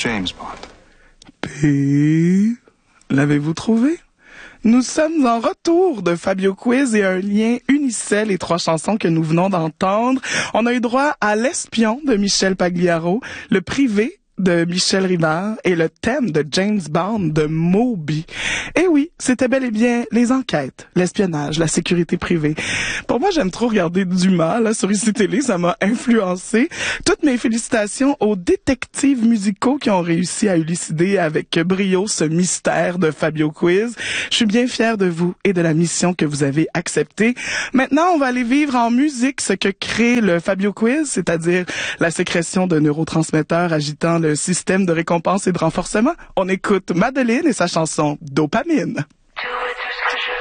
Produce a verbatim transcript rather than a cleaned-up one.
James Bond. P. L'avez-vous trouvé? Nous sommes en retour de Fabio Quiz et un lien unissait les trois chansons que nous venons d'entendre. On a eu droit à L'Espion de Michel Pagliaro, Le Privé de Michel Rivard et le thème de James Bond de Moby. Et oui, c'était bel et bien les enquêtes, l'espionnage, la sécurité privée. Pour moi, j'aime trop regarder Dumas là sur I C Télé, ça m'a influencé. Toutes mes félicitations aux détectives musicaux qui ont réussi à élucider avec brio ce mystère de Fabio Quiz. Je suis bien fière de vous et de la mission que vous avez acceptée. Maintenant, on va aller vivre en musique ce que crée le Fabio Quiz, c'est-à-dire la sécrétion de neurotransmetteurs agitant le système de récompense et de renforcement. On écoute Madeleine et sa chanson Dopamine.